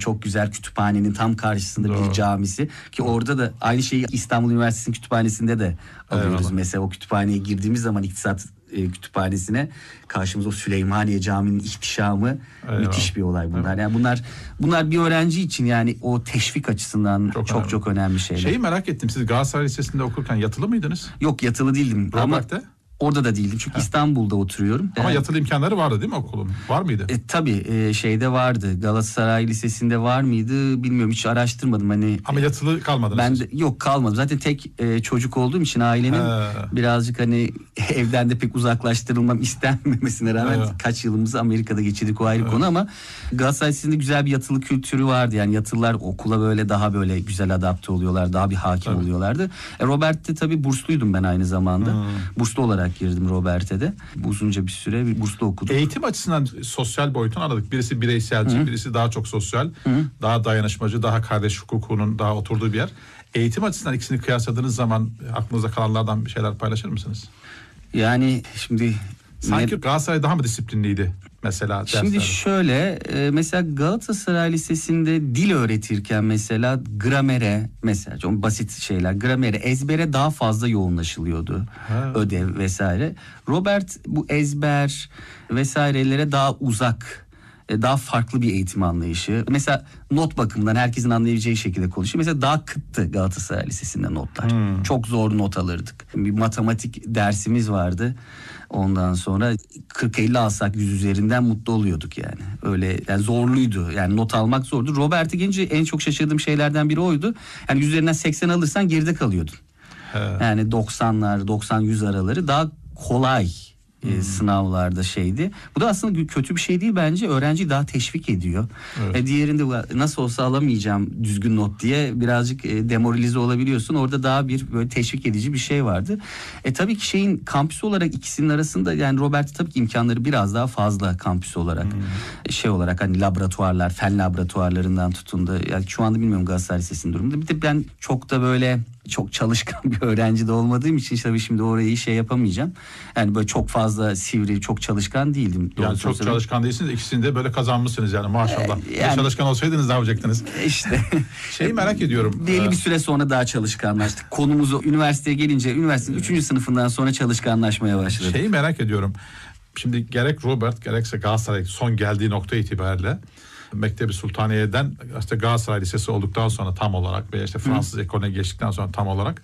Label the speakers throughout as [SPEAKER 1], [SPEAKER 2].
[SPEAKER 1] çok güzel kütüphanenin tam karşısında bir camisi. Ki orada da aynı şeyi İstanbul Üniversitesi'nin kütüphanesinde de alıyoruz.
[SPEAKER 2] Eyvallah.
[SPEAKER 1] Mesela o kütüphaneye girdiğimiz zaman iktisat kütüphanesine karşımıza o Süleymaniye Camii'nin ihtişamı, müthiş bir olay bunlar. Yani bunlar bir öğrenci için yani o teşvik açısından çok önemli şeyler.
[SPEAKER 2] Şeyi merak ettim, siz Galatasaray Lisesi'nde okurken yatılı mıydınız?
[SPEAKER 1] Yok, yatılı değildim.
[SPEAKER 2] Robert'te?
[SPEAKER 1] Ama orada da değildim çünkü İstanbul'da oturuyorum.
[SPEAKER 2] Ama yatılı imkanları vardı değil mi okulun? Var mıydı?
[SPEAKER 1] Tabii şeyde vardı. Galatasaray Lisesi'nde var mıydı bilmiyorum, hiç araştırmadım. Hani
[SPEAKER 2] ama yatılı kalmadınız
[SPEAKER 1] ben
[SPEAKER 2] siz.
[SPEAKER 1] Yok, kalmadım. Zaten tek çocuk olduğum için ailenin birazcık hani evden de pek uzaklaştırılmam istenmemesine rağmen kaç yılımızı Amerika'da geçirdik, o ayrı konu, ama Galatasaray Lisesi'nde güzel bir yatılı kültürü vardı. Yani yatılılar okula böyle daha böyle güzel adapte oluyorlar, daha bir hakim oluyorlardı. Robert'te tabii bursluydum ben aynı zamanda. Burslu olarak girdim Robert'e de. Uzunca bir süre bir burslu okudum.
[SPEAKER 2] Eğitim açısından sosyal boyutunu anladık. Birisi bireyselci, birisi daha çok sosyal, daha dayanışmacı, daha kardeş hukukunun daha oturduğu bir yer. Eğitim açısından ikisini kıyasladığınız zaman aklınızda kalanlardan bir şeyler paylaşır mısınız?
[SPEAKER 1] Yani şimdi
[SPEAKER 2] sanki Galatasaray daha mı disiplinliydi mesela derslerde?
[SPEAKER 1] Şimdi şöyle mesela Galatasaray Lisesi'nde dil öğretirken mesela gramere, mesela çok basit şeyler, gramere, ezbere daha fazla yoğunlaşılıyordu. Ödev vesaire. Robert bu ezber vesairelere daha uzak, daha farklı bir eğitim anlayışı. Mesela not bakımından herkesin anlayabileceği şekilde konuşuyor. Mesela daha kıttı Galatasaray Lisesi'nde notlar. Çok zor not alırdık. Bir matematik dersimiz vardı. Ondan sonra 40-50 alsak 100 üzerinden mutlu oluyorduk yani. Öyle yani, zorluydu. Yani not almak zordu. Robert'e gelince en çok şaşırdığım şeylerden biri oydu. Yani 100 üzerinden 80 alırsan geride kalıyordun. Yani 90'lar, 90-100 araları daha kolay sınavlarda şeydi. Bu da aslında kötü bir şey değil bence. Öğrenci daha teşvik ediyor. Diğerinde nasıl olsa alamayacağım düzgün not diye birazcık demoralize olabiliyorsun. Orada daha bir böyle teşvik edici bir şey vardı. Tabii ki şeyin kampüsü olarak ikisinin arasında yani Robert tabii ki imkanları biraz daha fazla kampüs olarak. Şey olarak hani laboratuvarlar, fen laboratuvarlarından tutun da yani şu anda bilmiyorum Galatasaray Lisesi'nin durumunda. Bir de ben çok da böyle çok çalışkan bir öğrenci de olmadığım için tabii şimdi orayı şey yapamayacağım. Yani böyle çok fazla sivri, çok çalışkan değildim.
[SPEAKER 2] Yani çok çalışkan değilsiniz. İkisini de böyle kazanmışsınız yani maşallah. Yani, çalışkan olsaydınız ne yapacaktınız?
[SPEAKER 1] İşte.
[SPEAKER 2] Şeyi merak ediyorum.
[SPEAKER 1] Belli bir süre sonra daha çalışkanlaştık. Konumuzu üniversiteye gelince üniversitenin 3. sınıfından sonra çalışkanlaşmaya başladık.
[SPEAKER 2] Şeyi merak ediyorum. Şimdi gerek Robert gerekse Galatasaray son geldiği nokta itibariyle Mektebi Sultaniye'den işte Galatasaray Lisesi olduktan sonra tam olarak veya işte Fransız ekolüne geçtikten sonra tam olarak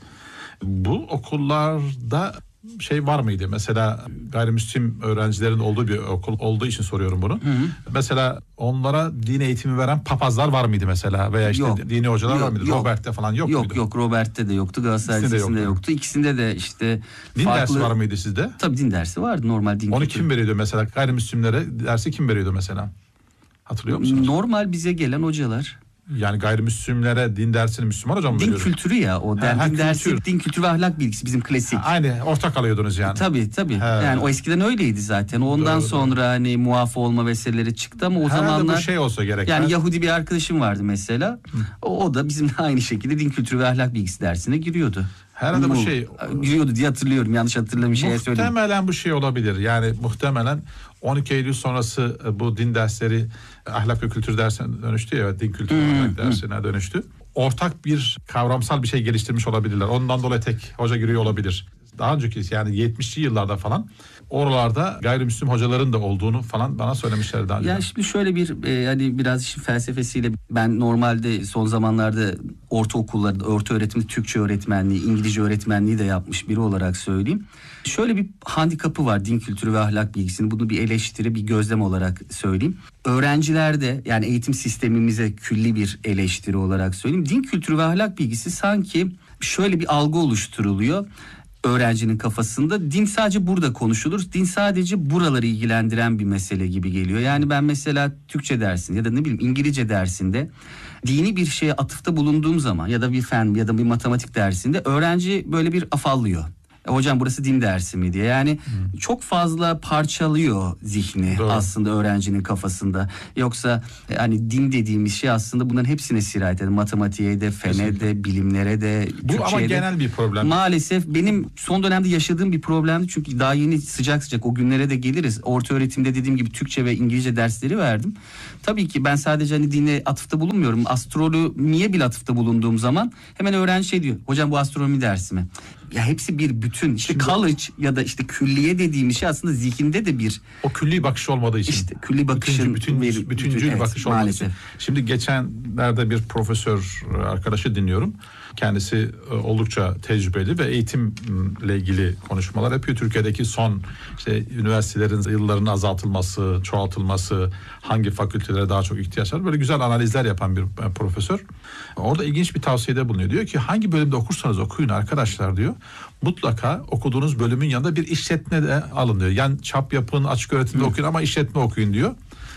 [SPEAKER 2] bu okullarda şey var mıydı? Mesela gayrimüslim öğrencilerin olduğu bir okul olduğu için soruyorum bunu. Mesela onlara din eğitimi veren papazlar var mıydı mesela? Veya işte dini hocalar var mıydı? Robert'te falan yok muydu?
[SPEAKER 1] Yok, Robert'te de yoktu. Galatasaray Lisesi'nde yoktu. İkisinde de işte
[SPEAKER 2] din dersi var mıydı sizde?
[SPEAKER 1] Tabii din dersi vardı. Normal din.
[SPEAKER 2] Onu kim veriyordu mesela? Gayrimüslimlere dersi kim veriyordu mesela? Hatırlıyor musunuz?
[SPEAKER 1] Normal bize gelen hocalar.
[SPEAKER 2] Yani gayrimüslimlere din dersini Müslüman hocam mı veriyordu?
[SPEAKER 1] Din kültürü ya o. Din dersi, din kültürü ve ahlak bilgisi bizim klasik.
[SPEAKER 2] Aynı ortak alıyordunuz yani.
[SPEAKER 1] Tabii. Yani o eskiden öyleydi zaten. Ondan sonra hani muaf olma meseleleri çıktı ama o zamanlar.
[SPEAKER 2] Bu şey olsa gerek.
[SPEAKER 1] Yani Yahudi bir arkadaşım vardı mesela. O da bizimle aynı şekilde din kültürü ve ahlak bilgisi dersine giriyordu.
[SPEAKER 2] Herhalde bu şey
[SPEAKER 1] giriyordu diye hatırlıyorum. Yanlış hatırlamış şeye söyleyeyim.
[SPEAKER 2] Muhtemelen bu şey olabilir. Yani muhtemelen 12 Eylül sonrası bu din dersleri ahlak ve kültür dersine dönüştü ya, din kültürü ve ahlak dersine dönüştü. Ortak bir kavramsal bir şey geliştirmiş olabilirler. Ondan dolayı tek hoca giriyor olabilir. Daha önceki yani 70'li yıllarda falan oralarda gayrimüslim hocaların da olduğunu falan bana söylemişlerdi daha önce.
[SPEAKER 1] Ya şimdi şöyle bir hani biraz işin felsefesiyle ben normalde son zamanlarda ortaokullarda orta öğretimde Türkçe öğretmenliği, İngilizce öğretmenliği de yapmış biri olarak söyleyeyim. Şöyle bir handikapı var din kültürü ve ahlak bilgisinin. Bunu bir eleştiri, bir gözlem olarak söyleyeyim. Öğrencilerde yani eğitim sistemimize külli bir eleştiri olarak söyleyeyim. Din kültürü ve ahlak bilgisi sanki şöyle bir algı oluşturuluyor öğrencinin kafasında. Din sadece burada konuşulur. Din sadece buraları ilgilendiren bir mesele gibi geliyor. Yani ben mesela Türkçe dersinde ya da ne bileyim İngilizce dersinde dini bir şeye atıfta bulunduğum zaman ya da bir fen ya da bir matematik dersinde öğrenci böyle bir afallıyor. Hocam burası din dersi mi diye. Yani çok fazla parçalıyor zihni aslında öğrencinin kafasında. Yoksa hani din dediğimiz şey aslında bunların hepsine sirayet eder. Matematiğe de, fene de, bilimlere de,
[SPEAKER 2] Bu ama genel bir problem.
[SPEAKER 1] Maalesef benim son dönemde yaşadığım bir problemdi. Çünkü daha yeni sıcak o günlere de geliriz. Orta öğretimde dediğim gibi Türkçe ve İngilizce dersleri verdim. Tabii ki ben sadece hani dine atıfta bulunmuyorum. Astronomiye bile atıfta bulunduğum zaman hemen öğrenci şey diyor. Hocam bu astronomi dersi mi? Ya hepsi bir bütün. İşte college ya da işte külliye dediğimiz şey aslında zihinde de bir.
[SPEAKER 2] O külli bakış olmadığı için.
[SPEAKER 1] İşte külli bakışın
[SPEAKER 2] bütüncül
[SPEAKER 1] evet,
[SPEAKER 2] bakış olmadığı için. Şimdi geçenlerde bir profesör arkadaşı dinliyorum. Kendisi oldukça tecrübeli ve eğitimle ilgili konuşmalar yapıyor. Türkiye'deki son işte üniversitelerin yıllarının azaltılması, çoğaltılması, hangi fakültelere daha çok ihtiyaç var, böyle güzel analizler yapan bir profesör. Orada ilginç bir tavsiyede bulunuyor. Diyor ki hangi bölümde okursanız okuyun arkadaşlar diyor. Mutlaka okuduğunuz bölümün yanında bir işletme de alın diyor. Yani çap yapın, açık öğretimde okuyun ama işletme okuyun diyor.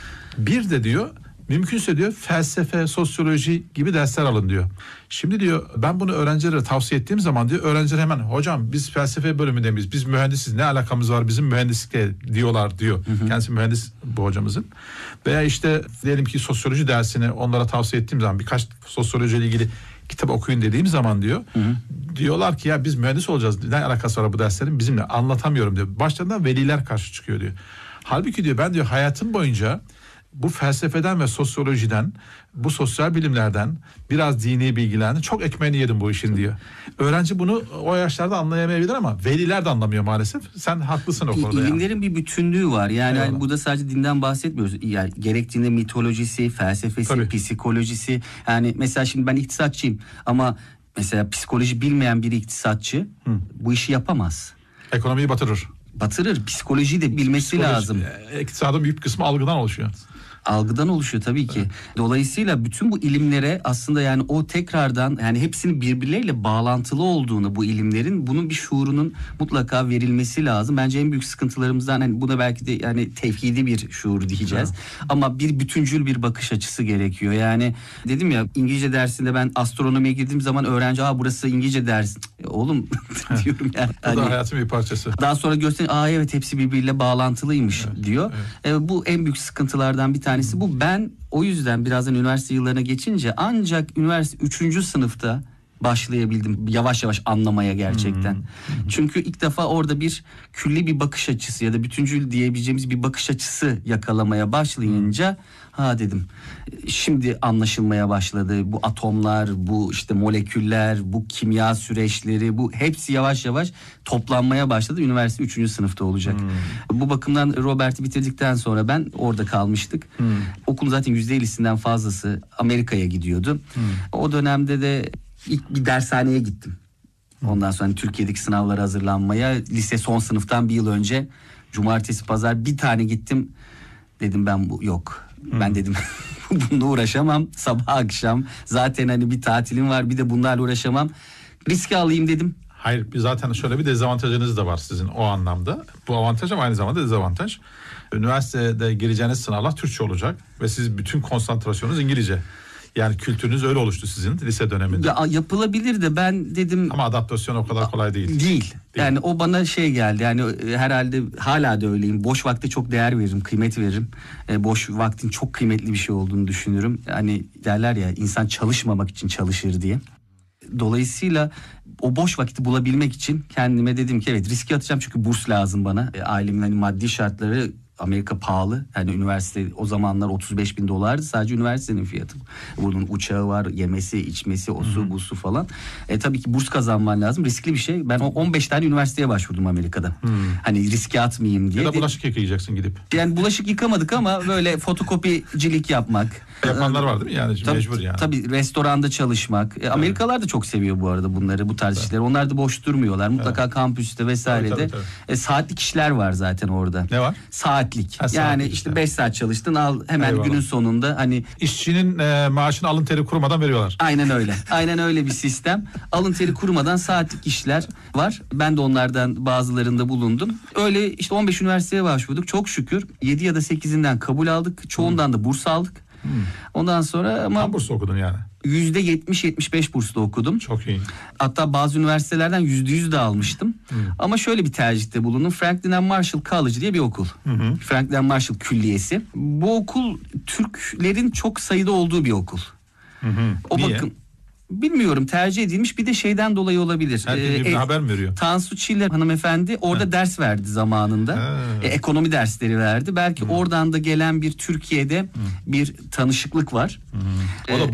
[SPEAKER 2] Bir de diyor mümkünse diyor felsefe, sosyoloji gibi dersler alın diyor. Şimdi diyor ben bunu öğrencilere tavsiye ettiğim zaman diyor öğrenciler hemen hocam biz felsefe bölümünde miyiz? Biz mühendisiz, ne alakamız var bizim mühendislikle diyorlar diyor. Kendisi mühendis bu hocamızın. Veya işte diyelim ki sosyoloji dersini onlara tavsiye ettiğim zaman birkaç sosyolojiyle ilgili kitap okuyun dediğim zaman diyor. Diyorlar ki ya biz mühendis olacağız. Ne alakası var bu derslerin bizimle, anlatamıyorum diyor. Başlarından veliler karşı çıkıyor diyor. Halbuki diyor ben diyor hayatım boyunca bu felsefeden ve sosyolojiden, bu sosyal bilimlerden biraz dini bilgilerden çok ekmeğini yedim bu işin diyor. Öğrenci bunu o yaşlarda anlayamayabilir ama veliler de anlamıyor maalesef. Sen haklısın o konuda.
[SPEAKER 1] İlimlerin bir bütünlüğü var. Yani bu da sadece dinden bahsetmiyoruz. Yani gerektiğinde mitolojisi, felsefesi, psikolojisi. Yani mesela şimdi ben iktisatçıyım ama mesela psikoloji bilmeyen bir iktisatçı bu işi yapamaz.
[SPEAKER 2] Ekonomiyi batırır.
[SPEAKER 1] Psikolojiyi de bilmesi lazım.
[SPEAKER 2] İktisadın büyük kısmı algıdan oluşuyor.
[SPEAKER 1] Algıdan oluşuyor tabii ki. Evet. Dolayısıyla bütün bu ilimlere aslında yani o tekrardan yani hepsinin birbirleriyle bağlantılı olduğunu, bu ilimlerin bunun bir şuurunun mutlaka verilmesi lazım. Bence en büyük sıkıntılarımızdan hani buna belki de yani tevhidi bir şuur diyeceğiz. Evet. Ama bir bütüncül bir bakış açısı gerekiyor. Yani dedim ya İngilizce dersinde ben astronomiye girdiğim zaman öğrenci burası İngilizce dersi. Oğlum diyorum yani.
[SPEAKER 2] Bu da hayatın bir parçası.
[SPEAKER 1] Daha sonra evet hepsi birbiriyle bağlantılıymış diyor. Evet. Bu en büyük sıkıntılardan bir tanesi. Bu ben o yüzden birazdan üniversite yıllarına geçince ancak üniversite 3. sınıfta başlayabildim yavaş yavaş anlamaya gerçekten. Çünkü ilk defa orada bir külli bir bakış açısı ya da bütüncül diyebileceğimiz bir bakış açısı yakalamaya başlayınca dedim şimdi anlaşılmaya başladı. Bu atomlar, bu işte moleküller, bu kimya süreçleri, bu hepsi yavaş yavaş toplanmaya başladı. Üniversite 3. sınıfta olacak. Bu bakımdan Robert'i bitirdikten sonra ben orada kalmıştık. Okulun zaten %50'sinden fazlası Amerika'ya gidiyordu. O dönemde de İlk bir dershaneye gittim. Ondan sonra Türkiye'deki sınavlara hazırlanmaya lise son sınıftan bir yıl önce cumartesi pazar bir tane gittim. Dedim ben yok. Ben dedim bununla uğraşamam sabah akşam. Zaten hani bir tatilim var bir de bunlarla uğraşamam. Riski alayım dedim.
[SPEAKER 2] Hayır zaten şöyle bir dezavantajınız da var sizin o anlamda. Bu avantaj ama aynı zamanda dezavantaj. Üniversitede gireceğiniz sınavlar Türkçe olacak ve siz bütün konsantrasyonunuz İngilizce. Yani kültürünüz öyle oluştu sizin lise döneminde.
[SPEAKER 1] Ya yapılabilir de ben dedim.
[SPEAKER 2] Ama adaptasyon o kadar kolay değil.
[SPEAKER 1] Değil. Yani o bana geldi. Yani herhalde hala da öyleyim. Boş vakte çok değer veririm, kıymet veririm. Boş vaktin çok kıymetli bir şey olduğunu düşünürüm. Hani derler ya insan çalışmamak için çalışır diye. Dolayısıyla o boş vakiti bulabilmek için kendime dedim ki evet riski atacağım çünkü burs lazım bana. Ailemin hani maddi şartları Amerika pahalı. Yani üniversite o zamanlar $35.000 sadece üniversitenin fiyatı. Bunun uçağı var, yemesi, içmesi, osu, busu falan. Tabii ki burs kazanman lazım. Riskli bir şey. Ben 15 tane üniversiteye başvurdum Amerika'da. Hani riske atmayayım diye.
[SPEAKER 2] Ya da bulaşık yıkayacaksın gidip.
[SPEAKER 1] Yani bulaşık yıkamadık ama böyle fotokopicilik yapmak.
[SPEAKER 2] Yapanlar var değil mi? Yani mecbur yani.
[SPEAKER 1] Tabii restoranda çalışmak. Amerikalılar da çok seviyor bu arada bunları, bu tarz işleri. Onlar da boş durmuyorlar. Mutlaka kampüste vesairede. Tabii. Saatlik işler var zaten orada.
[SPEAKER 2] Ne var?
[SPEAKER 1] Saatlik. Yani işte 5 saat çalıştın al hemen günün sonunda hani.
[SPEAKER 2] İşçinin maaşını alın teri kurumadan veriyorlar.
[SPEAKER 1] Aynen öyle. Aynen öyle bir sistem. Alın teri kurumadan saatlik işler var. Ben de onlardan bazılarında bulundum. Öyle işte 15 üniversiteye başvurduk. Çok şükür 7 ya da 8'inden kabul aldık. Çoğundan da burs aldık. Ondan sonra ama
[SPEAKER 2] Tam burs okudun yani.
[SPEAKER 1] %70-75 bursla okudum.
[SPEAKER 2] Çok iyi.
[SPEAKER 1] Hatta bazı üniversitelerden %100 de almıştım. Ama şöyle bir tercihte bulundum. Franklin and Marshall College diye bir okul. Franklin and Marshall Külliyesi. Bu okul Türklerin çok sayıda olduğu bir okul. O
[SPEAKER 2] Niye?
[SPEAKER 1] bakım bilmiyorum, tercih edilmiş, bir de şeyden dolayı olabilir.
[SPEAKER 2] Herkes bir haber mi veriyor?
[SPEAKER 1] Tansu Çiller hanımefendi orada ders verdi zamanında. Ekonomi dersleri verdi. Belki oradan da gelen bir Türkiye'de bir tanışıklık var.
[SPEAKER 2] O da